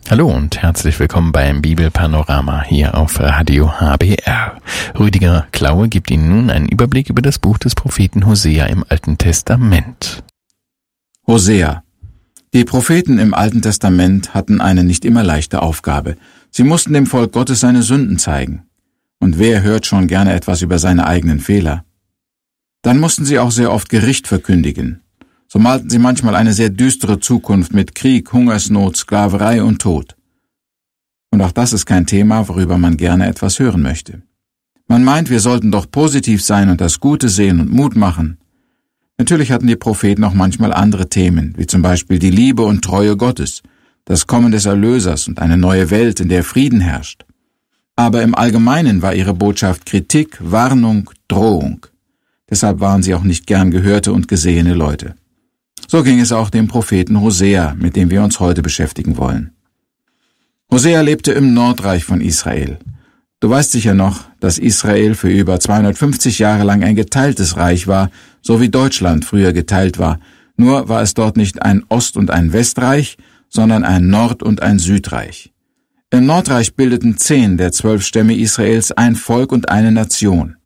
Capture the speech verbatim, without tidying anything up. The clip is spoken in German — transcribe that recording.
Hallo und herzlich willkommen beim Bibelpanorama hier auf Radio H B R. Rüdiger Klaue gibt Ihnen nun einen Überblick über das Buch des Propheten Hosea im Alten Testament. Hosea. Die Propheten im Alten Testament hatten eine nicht immer leichte Aufgabe. Sie mussten dem Volk Gottes seine Sünden zeigen. Und wer hört schon gerne etwas über seine eigenen Fehler? Dann mussten sie auch sehr oft Gericht verkündigen. So malten sie manchmal eine sehr düstere Zukunft mit Krieg, Hungersnot, Sklaverei und Tod. Und auch das ist kein Thema, worüber man gerne etwas hören möchte. Man meint, wir sollten doch positiv sein und das Gute sehen und Mut machen. Natürlich hatten die Propheten auch manchmal andere Themen, wie zum Beispiel die Liebe und Treue Gottes, das Kommen des Erlösers und eine neue Welt, in der Frieden herrscht. Aber im Allgemeinen war ihre Botschaft Kritik, Warnung, Drohung. Deshalb waren sie auch nicht gern gehörte und gesehene Leute. So ging es auch dem Propheten Hosea, mit dem wir uns heute beschäftigen wollen. Hosea lebte im Nordreich von Israel. Du weißt sicher noch, dass Israel für über zweihundertfünfzig Jahre lang ein geteiltes Reich war, so wie Deutschland früher geteilt war. Nur war es dort nicht ein Ost- und ein Westreich, sondern ein Nord- und ein Südreich. Im Nordreich bildeten zehn der zwölf Stämme Israels ein Volk und eine Nation.